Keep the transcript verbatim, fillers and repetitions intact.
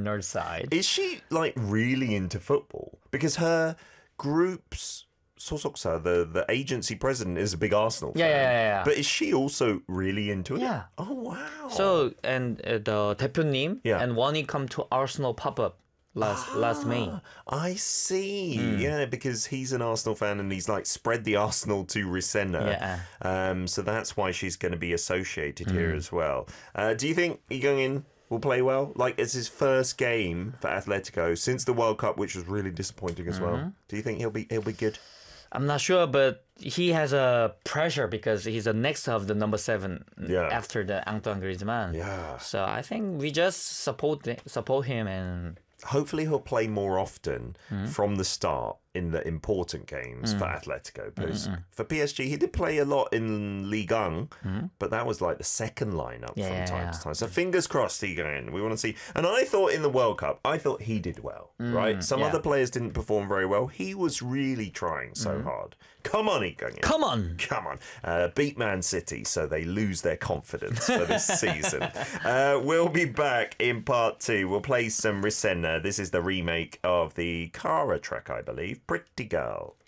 North side. Is she like really into football? Because her group's 소속사, the the agency president, is a big Arsenal fan. Yeah, yeah, yeah, yeah. But is she also really into it? Yeah. Oh wow. So and uh, the 대표님 Yeah. and Wonnie come to Arsenal pop-up last last May. I see. Hmm. Yeah, because he's an Arsenal fan and he's like spread the Arsenal to Risenna. Yeah. Um, so that's why she's going to be associated here Hmm. as well. Uh, do you think Lee will play well? Like, it's his first game for Atletico since the World Cup, which was really disappointing as Mm-hmm. well. Do you think he'll be he'll be good? I'm not sure, but he has a pressure because he's the next of the number seven Yeah. after the Antoine Griezmann. Yeah. So I think we just support support him and Hopefully he'll play more often Hmm. from the start in the important games for Mm. Atletico. Because for P S G, he did play a lot in Ligue one, Hmm. but that was like the second lineup Yeah, from yeah, time yeah. to time. So fingers crossed, Ligue one. We want to see. And I thought in the World Cup, I thought he did well, right? Some Hmm, yeah. other players didn't perform very well. He was really trying so hard. Come on, Ligue one. Hmm. come on. Come on. Uh, beat Man City so they lose their confidence for this season. Uh, we'll be back in part two. We'll play some Risenna. This is the remake of the Kara track, I believe. Pretty Girl.